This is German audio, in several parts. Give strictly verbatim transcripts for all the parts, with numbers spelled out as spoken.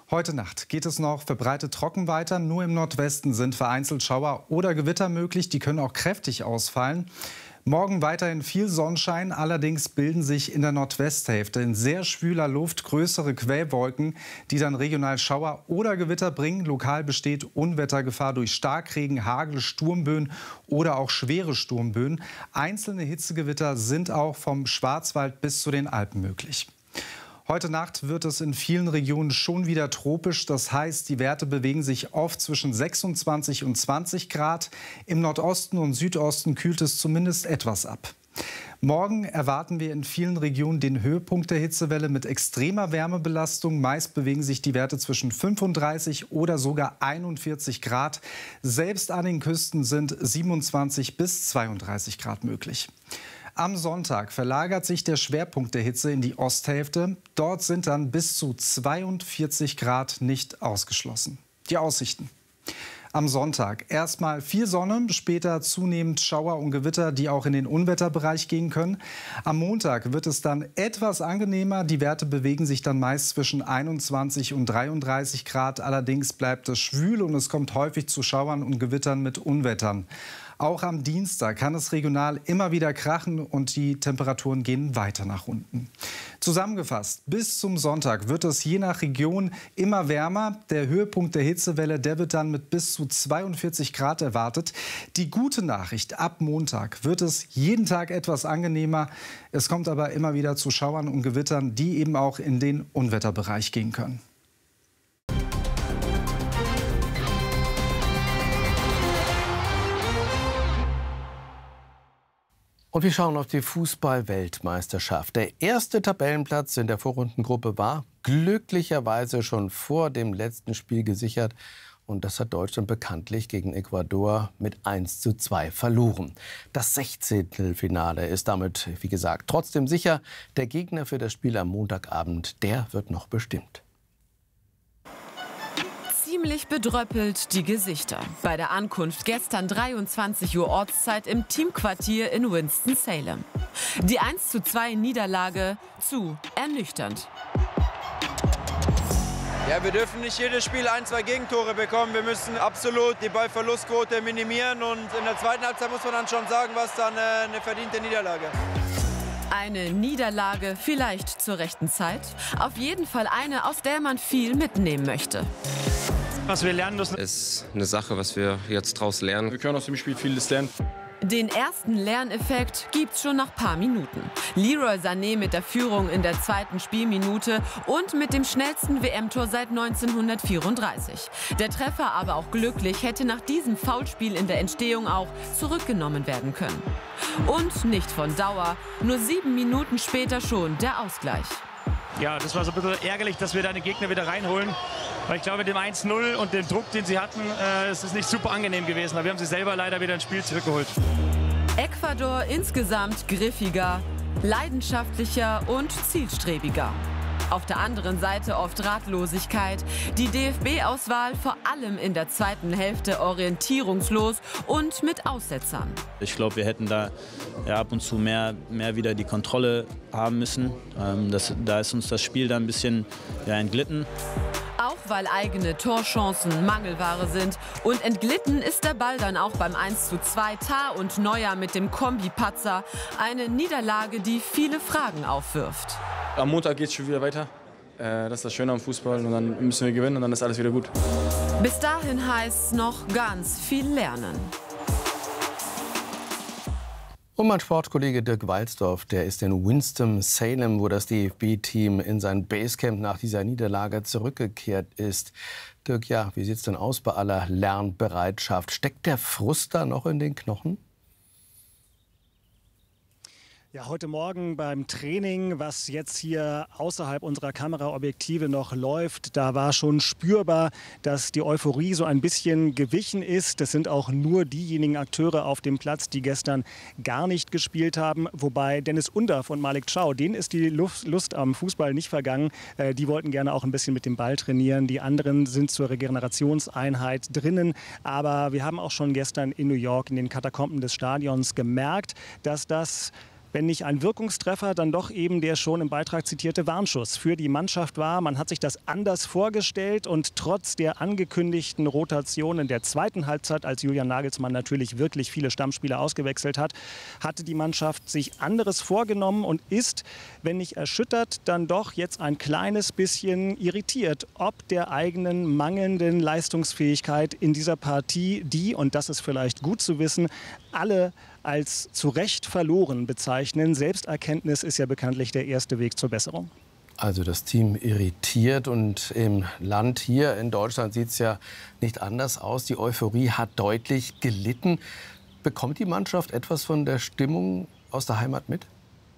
Heute Nacht geht es noch verbreitet trocken weiter. Nur im Nordwesten sind vereinzelt Schauer oder Gewitter möglich. Die können auch kräftig ausfallen. Morgen weiterhin viel Sonnenschein. Allerdings bilden sich in der Nordwesthälfte in sehr schwüler Luft größere Quellwolken, die dann regional Schauer oder Gewitter bringen. Lokal besteht Unwettergefahr durch Starkregen, Hagel, Sturmböen oder auch schwere Sturmböen. Einzelne Hitzegewitter sind auch vom Schwarzwald bis zu den Alpen möglich. Heute Nacht wird es in vielen Regionen schon wieder tropisch. Das heißt, die Werte bewegen sich oft zwischen sechsundzwanzig und zwanzig Grad. Im Nordosten und Südosten kühlt es zumindest etwas ab. Morgen erwarten wir in vielen Regionen den Höhepunkt der Hitzewelle mit extremer Wärmebelastung. Meist bewegen sich die Werte zwischen fünfunddreißig oder sogar einundvierzig Grad. Selbst an den Küsten sind siebenundzwanzig bis zweiunddreißig Grad möglich. Am Sonntag verlagert sich der Schwerpunkt der Hitze in die Osthälfte. Dort sind dann bis zu zweiundvierzig Grad nicht ausgeschlossen. Die Aussichten. Am Sonntag erstmal viel Sonne, später zunehmend Schauer und Gewitter, die auch in den Unwetterbereich gehen können. Am Montag wird es dann etwas angenehmer. Die Werte bewegen sich dann meist zwischen einundzwanzig und dreiunddreißig Grad. Allerdings bleibt es schwül und es kommt häufig zu Schauern und Gewittern mit Unwettern. Auch am Dienstag kann es regional immer wieder krachen und die Temperaturen gehen weiter nach unten. Zusammengefasst, bis zum Sonntag wird es je nach Region immer wärmer. Der Höhepunkt der Hitzewelle, der wird dann mit bis zu zweiundvierzig Grad erwartet. Die gute Nachricht, ab Montag wird es jeden Tag etwas angenehmer. Es kommt aber immer wieder zu Schauern und Gewittern, die eben auch in den Unwetterbereich gehen können. Und wir schauen auf die Fußball-Weltmeisterschaft. Der erste Tabellenplatz in der Vorrundengruppe war glücklicherweise schon vor dem letzten Spiel gesichert. Und das hat Deutschland bekanntlich gegen Ecuador mit eins zu zwei verloren. Das Sechzehntelfinale ist damit, wie gesagt, trotzdem sicher. Der Gegner für das Spiel am Montagabend, der wird noch bestimmt. Ziemlich bedröppelt die Gesichter. Bei der Ankunft gestern dreiundzwanzig Uhr Ortszeit im Teamquartier in Winston-Salem. Die eins zu zwei Niederlage zu ernüchternd. Ja, wir dürfen nicht jedes Spiel ein, zwei Gegentore bekommen. Wir müssen absolut die Ballverlustquote minimieren. Und in der zweiten Halbzeit muss man dann schon sagen, was dann eine verdiente Niederlage. Eine Niederlage vielleicht zur rechten Zeit. Auf jeden Fall eine, aus der man viel mitnehmen möchte. Was wir lernen müssen, ist eine Sache, was wir jetzt draus lernen. Wir können aus dem Spiel vieles lernen. Den ersten Lerneffekt gibt's schon nach paar Minuten. Leroy Sané mit der Führung in der zweiten Spielminute und mit dem schnellsten W M-Tor seit neunzehnhundertvierunddreißig. Der Treffer, aber auch glücklich, hätte nach diesem Foulspiel in der Entstehung auch zurückgenommen werden können. Und nicht von Dauer, nur sieben Minuten später schon der Ausgleich. Ja, das war so ein bisschen ärgerlich, dass wir da den Gegner wieder reinholen. Weil ich glaube, mit dem eins null und dem Druck, den sie hatten, äh, ist es nicht super angenehm gewesen. Aber wir haben sie selber leider wieder ins Spiel zurückgeholt. Ecuador insgesamt griffiger, leidenschaftlicher und zielstrebiger. Auf der anderen Seite oft Ratlosigkeit. Die D F B-Auswahl vor allem in der zweiten Hälfte orientierungslos und mit Aussetzern. Ich glaube, wir hätten da ja, ab und zu mehr, mehr wieder die Kontrolle haben müssen. Ähm, das, da ist uns das Spiel dann ein bisschen ja, entglitten. Auch weil eigene Torchancen Mangelware sind. Und entglitten ist der Ball dann auch beim eins zu zwei. Tah und Neuer mit dem Kombi-Patzer. Eine Niederlage, die viele Fragen aufwirft. Am Montag geht es schon wieder weiter. Das ist das Schöne am Fußball. Und dann müssen wir gewinnen und dann ist alles wieder gut. Bis dahin heißt es noch ganz viel lernen. Und mein Sportkollege Dirk Walzdorf, der ist in Winston-Salem, wo das D F B-Team in sein Basecamp nach dieser Niederlage zurückgekehrt ist. Dirk, ja, wie sieht es denn aus bei aller Lernbereitschaft? Steckt der Frust da noch in den Knochen? Ja, heute Morgen beim Training, was jetzt hier außerhalb unserer Kameraobjektive noch läuft, da war schon spürbar, dass die Euphorie so ein bisschen gewichen ist. Das sind auch nur diejenigen Akteure auf dem Platz, die gestern gar nicht gespielt haben. Wobei Dennis Undaff und Malik Chow, denen ist die Lust am Fußball nicht vergangen. Die wollten gerne auch ein bisschen mit dem Ball trainieren. Die anderen sind zur Regenerationseinheit drinnen. Aber wir haben auch schon gestern in New York in den Katakomben des Stadions gemerkt, dass das wenn nicht ein Wirkungstreffer, dann doch eben der schon im Beitrag zitierte Warnschuss für die Mannschaft war. Man hat sich das anders vorgestellt und trotz der angekündigten Rotation in der zweiten Halbzeit, als Julian Nagelsmann natürlich wirklich viele Stammspieler ausgewechselt hat, hatte die Mannschaft sich anderes vorgenommen und ist, wenn nicht erschüttert, dann doch jetzt ein kleines bisschen irritiert, ob der eigenen mangelnden Leistungsfähigkeit in dieser Partie, die, und das ist vielleicht gut zu wissen, alle als zu Recht verloren bezeichnen. Selbsterkenntnis ist ja bekanntlich der erste Weg zur Besserung. Also das Team irritiert und im Land hier in Deutschland sieht es ja nicht anders aus. Die Euphorie hat deutlich gelitten. Bekommt die Mannschaft etwas von der Stimmung aus der Heimat mit?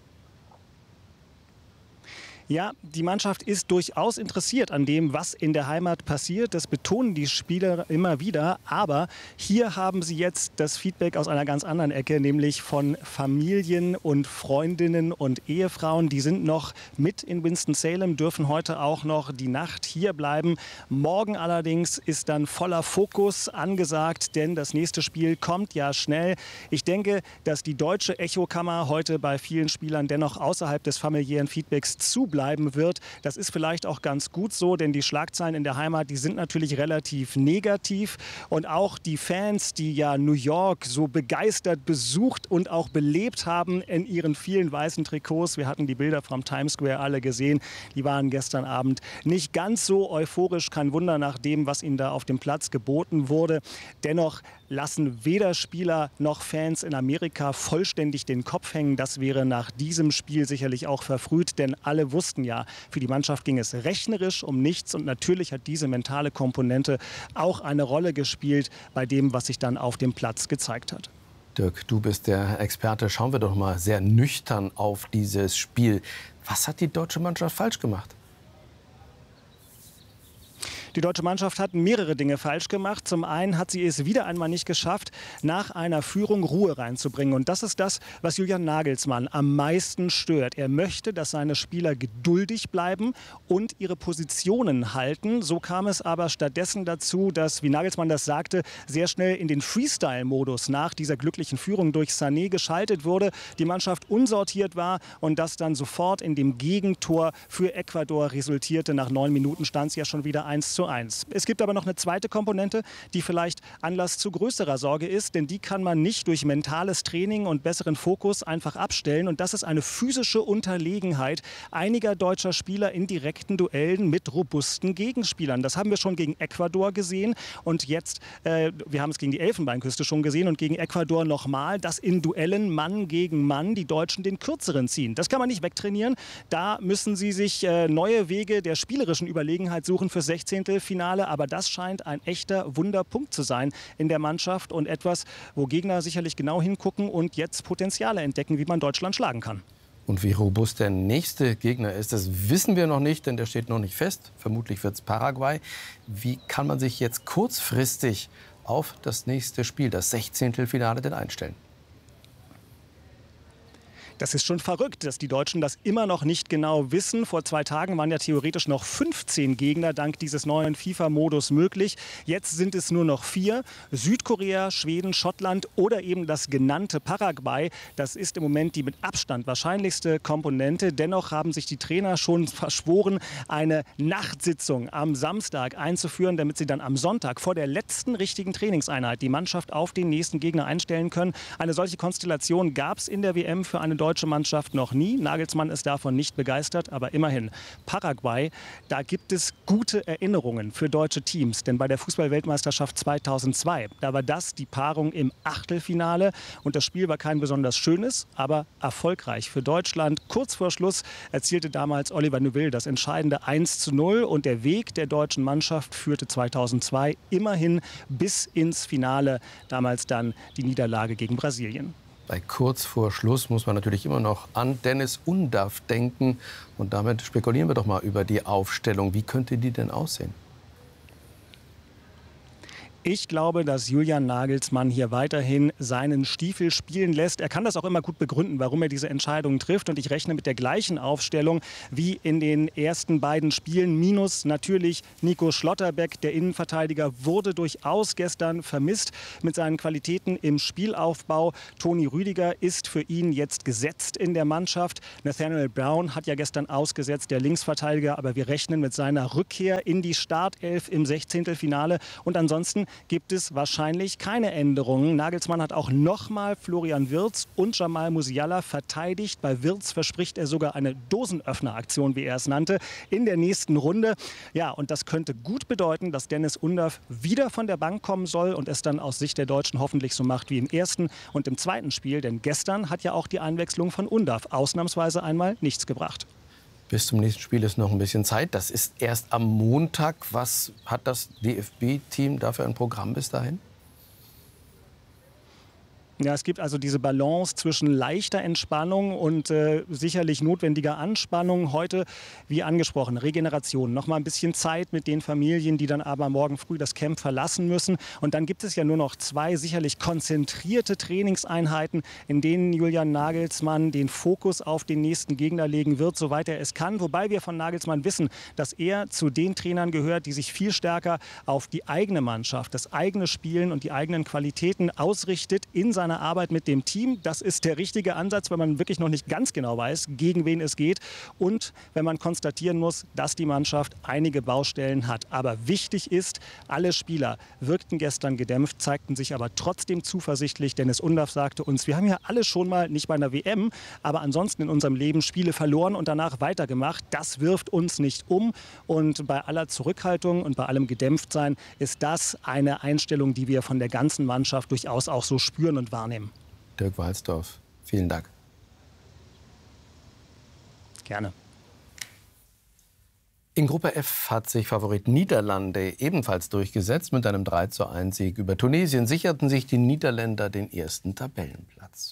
Ja, die Mannschaft ist durchaus interessiert an dem, was in der Heimat passiert. Das betonen die Spieler immer wieder. Aber hier haben sie jetzt das Feedback aus einer ganz anderen Ecke, nämlich von Familien und Freundinnen und Ehefrauen. Die sind noch mit in Winston-Salem, dürfen heute auch noch die Nacht hier bleiben. Morgen allerdings ist dann voller Fokus angesagt, denn das nächste Spiel kommt ja schnell. Ich denke, dass die deutsche Echokammer heute bei vielen Spielern dennoch außerhalb des familiären Feedbacks zu bleiben wird. Das ist vielleicht auch ganz gut so, denn die Schlagzeilen in der Heimat, die sind natürlich relativ negativ. Und auch die Fans, die ja New York so begeistert besucht und auch belebt haben in ihren vielen weißen Trikots. Wir hatten die Bilder vom Times Square alle gesehen. Die waren gestern Abend nicht ganz so euphorisch. Kein Wunder nach dem, was ihnen da auf dem Platz geboten wurde. Dennoch lassen weder Spieler noch Fans in Amerika vollständig den Kopf hängen. Das wäre nach diesem Spiel sicherlich auch verfrüht, denn alle wussten ja, für die Mannschaft ging es rechnerisch um nichts und natürlich hat diese mentale Komponente auch eine Rolle gespielt bei dem, was sich dann auf dem Platz gezeigt hat. Dirk, du bist der Experte. Schauen wir doch mal sehr nüchtern auf dieses Spiel. Was hat die deutsche Mannschaft falsch gemacht? Die deutsche Mannschaft hat mehrere Dinge falsch gemacht. Zum einen hat sie es wieder einmal nicht geschafft, nach einer Führung Ruhe reinzubringen. Und das ist das, was Julian Nagelsmann am meisten stört. Er möchte, dass seine Spieler geduldig bleiben und ihre Positionen halten. So kam es aber stattdessen dazu, dass, wie Nagelsmann das sagte, sehr schnell in den Freestyle-Modus nach dieser glücklichen Führung durch Sané geschaltet wurde. Die Mannschaft unsortiert war und das dann sofort in dem Gegentor für Ecuador resultierte. Nach neun Minuten stand es ja schon wieder eins zu eins. Es gibt aber noch eine zweite Komponente, die vielleicht Anlass zu größerer Sorge ist, denn die kann man nicht durch mentales Training und besseren Fokus einfach abstellen. Und das ist eine physische Unterlegenheit einiger deutscher Spieler in direkten Duellen mit robusten Gegenspielern. Das haben wir schon gegen Ecuador gesehen und jetzt, äh, wir haben es gegen die Elfenbeinküste schon gesehen und gegen Ecuador nochmal, dass in Duellen Mann gegen Mann die Deutschen den Kürzeren ziehen. Das kann man nicht wegtrainieren. Da müssen sie sich äh, neue Wege der spielerischen Überlegenheit suchen für sechzehnte Finale, aber das scheint ein echter Wunderpunkt zu sein in der Mannschaft und etwas, wo Gegner sicherlich genau hingucken und jetzt Potenziale entdecken, wie man Deutschland schlagen kann. Und wie robust der nächste Gegner ist, das wissen wir noch nicht, denn der steht noch nicht fest. Vermutlich wird es Paraguay. Wie kann man sich jetzt kurzfristig auf das nächste Spiel, das sechzehnte Finale, denn einstellen? Das ist schon verrückt, dass die Deutschen das immer noch nicht genau wissen. Vor zwei Tagen waren ja theoretisch noch fünfzehn Gegner dank dieses neuen FIFA-Modus möglich. Jetzt sind es nur noch vier. Südkorea, Schweden, Schottland oder eben das genannte Paraguay. Das ist im Moment die mit Abstand wahrscheinlichste Komponente. Dennoch haben sich die Trainer schon verschworen, eine Nachtsitzung am Samstag einzuführen, damit sie dann am Sonntag vor der letzten richtigen Trainingseinheit die Mannschaft auf den nächsten Gegner einstellen können. Eine solche Konstellation gab es in der W M für eine deutsche Mannschaft noch nie. Nagelsmann ist davon nicht begeistert, aber immerhin Paraguay, da gibt es gute Erinnerungen für deutsche Teams. Denn bei der Fußball-Weltmeisterschaft zweitausendzwei, da war das die Paarung im Achtelfinale und das Spiel war kein besonders schönes, aber erfolgreich für Deutschland. Kurz vor Schluss erzielte damals Oliver Neuville das entscheidende eins zu null und der Weg der deutschen Mannschaft führte zweitausendzwei immerhin bis ins Finale, damals dann die Niederlage gegen Brasilien. Bei kurz vor Schluss muss man natürlich immer noch an Dennis Undaff denken. Und damit spekulieren wir doch mal über die Aufstellung. Wie könnte die denn aussehen? Ich glaube, dass Julian Nagelsmann hier weiterhin seinen Stiefel spielen lässt. Er kann das auch immer gut begründen, warum er diese Entscheidungen trifft. Und ich rechne mit der gleichen Aufstellung wie in den ersten beiden Spielen. Minus natürlich Nico Schlotterbeck. Der Innenverteidiger wurde durchaus gestern vermisst mit seinen Qualitäten im Spielaufbau. Toni Rüdiger ist für ihn jetzt gesetzt in der Mannschaft. Nathaniel Brown hat ja gestern ausgesetzt, der Linksverteidiger. Aber wir rechnen mit seiner Rückkehr in die Startelf im Sechzehntelfinale. Und ansonsten gibt es wahrscheinlich keine Änderungen. Nagelsmann hat auch nochmal Florian Wirtz und Jamal Musiala verteidigt. Bei Wirtz verspricht er sogar eine Dosenöffneraktion, wie er es nannte, in der nächsten Runde. Ja, und das könnte gut bedeuten, dass Dennis Undav wieder von der Bank kommen soll und es dann aus Sicht der Deutschen hoffentlich so macht wie im ersten und im zweiten Spiel. Denn gestern hat ja auch die Einwechslung von Undav ausnahmsweise einmal nichts gebracht. Bis zum nächsten Spiel ist noch ein bisschen Zeit. Das ist erst am Montag. Was hat das D F B-Team dafür ein Programm bis dahin? Ja, es gibt also diese Balance zwischen leichter Entspannung und äh, sicherlich notwendiger Anspannung. Heute, wie angesprochen, Regeneration. Noch mal ein bisschen Zeit mit den Familien, die dann aber morgen früh das Camp verlassen müssen. Und dann gibt es ja nur noch zwei sicherlich konzentrierte Trainingseinheiten, in denen Julian Nagelsmann den Fokus auf den nächsten Gegner legen wird, soweit er es kann. Wobei wir von Nagelsmann wissen, dass er zu den Trainern gehört, die sich viel stärker auf die eigene Mannschaft, das eigene Spielen und die eigenen Qualitäten ausrichtet in seiner Arbeit mit dem Team. Das ist der richtige Ansatz, wenn man wirklich noch nicht ganz genau weiß, gegen wen es geht. Und wenn man konstatieren muss, dass die Mannschaft einige Baustellen hat. Aber wichtig ist, alle Spieler wirkten gestern gedämpft, zeigten sich aber trotzdem zuversichtlich. Dennis Undav sagte uns, wir haben ja alle schon mal, nicht bei einer W M, aber ansonsten in unserem Leben Spiele verloren und danach weitergemacht. Das wirft uns nicht um. Und bei aller Zurückhaltung und bei allem Gedämpftsein ist das eine Einstellung, die wir von der ganzen Mannschaft durchaus auch so spüren und wahrnehmen. Dirk Walsdorf, vielen Dank. Gerne. In Gruppe F hat sich Favorit Niederlande ebenfalls durchgesetzt. Mit einem drei zu eins Sieg über Tunesien sicherten sich die Niederländer den ersten Tabellenplatz.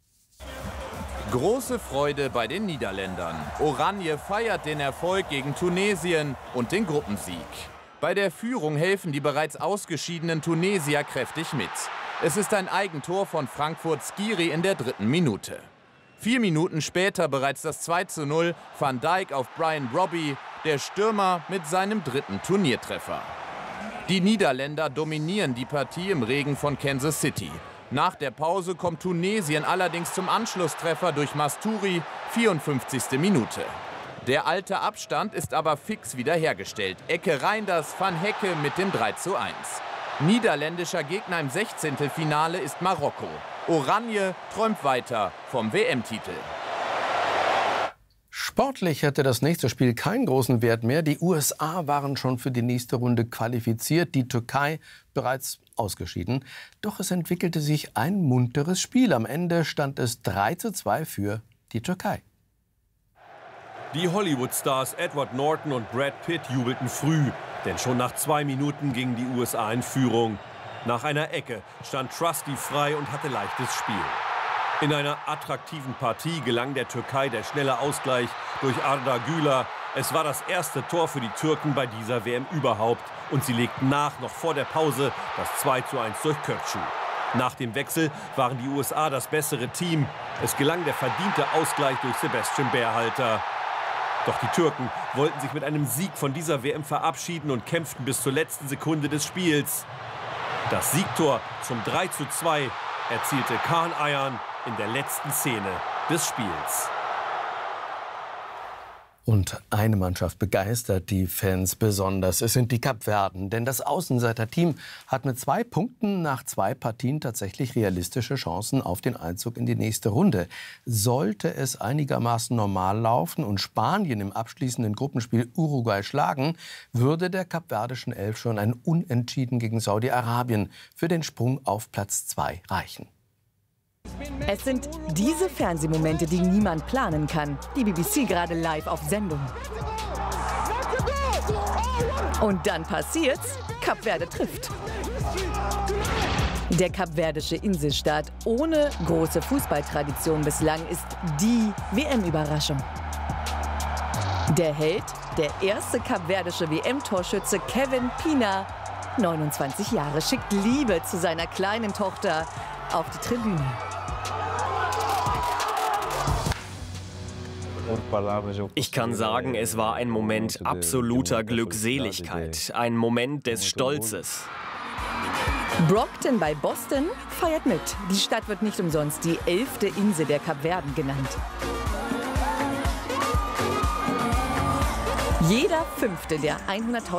Große Freude bei den Niederländern. Oranje feiert den Erfolg gegen Tunesien und den Gruppensieg. Bei der Führung helfen die bereits ausgeschiedenen Tunesier kräftig mit. Es ist ein Eigentor von Frankfurt Skiri in der dritten Minute. Vier Minuten später bereits das zwei zu null, Van Dijk auf Brian Brobby, der Stürmer mit seinem dritten Turniertreffer. Die Niederländer dominieren die Partie im Regen von Kansas City. Nach der Pause kommt Tunesien allerdings zum Anschlusstreffer durch Masturi, vierundfünfzigste Minute. Der alte Abstand ist aber fix wiederhergestellt. Ecke Reinders, Van Hecke mit dem drei zu eins. Niederländischer Gegner im Sechzehntelfinale ist Marokko. Oranje träumt weiter vom W M-Titel. Sportlich hätte das nächste Spiel keinen großen Wert mehr. Die U S A waren schon für die nächste Runde qualifiziert, die Türkei bereits ausgeschieden. Doch es entwickelte sich ein munteres Spiel. Am Ende stand es drei zu zwei für die Türkei. Die Hollywood-Stars Edward Norton und Brad Pitt jubelten früh, denn schon nach zwei Minuten gingen die U S A in Führung. Nach einer Ecke stand Trusty frei und hatte leichtes Spiel. In einer attraktiven Partie gelang der Türkei der schnelle Ausgleich durch Arda Güler. Es war das erste Tor für die Türken bei dieser W M überhaupt und sie legten nach, noch vor der Pause, das zwei zu eins durch Kökçü. Nach dem Wechsel waren die U S A das bessere Team. Es gelang der verdiente Ausgleich durch Sebastian Berhalter. Doch die Türken wollten sich mit einem Sieg von dieser W M verabschieden und kämpften bis zur letzten Sekunde des Spiels. Das Siegtor zum drei zu zwei erzielte Kaan Ayhan in der letzten Szene des Spiels. Und eine Mannschaft begeistert die Fans besonders. Es sind die Kapverden. Denn das Außenseiter-Team hat mit zwei Punkten nach zwei Partien tatsächlich realistische Chancen auf den Einzug in die nächste Runde. Sollte es einigermaßen normal laufen und Spanien im abschließenden Gruppenspiel Uruguay schlagen, würde der kapverdischen Elf schon ein Unentschieden gegen Saudi-Arabien für den Sprung auf Platz zwei reichen. Es sind diese Fernsehmomente, die niemand planen kann. Die B B C gerade live auf Sendung. Und dann passiert's, Kap Verde trifft. Der kapverdische Inselstaat ohne große Fußballtradition bislang ist die W M-Überraschung. Der Held, der erste kapverdische W M-Torschütze Kevin Pina, neunundzwanzig Jahre, schickt Liebe zu seiner kleinen Tochter auf die Tribüne. Ich kann sagen, es war ein Moment absoluter Glückseligkeit, ein Moment des Stolzes. Brockton bei Boston feiert mit. Die Stadt wird nicht umsonst die elfte Insel der Kapverden genannt. Jeder Fünfte der hunderttausend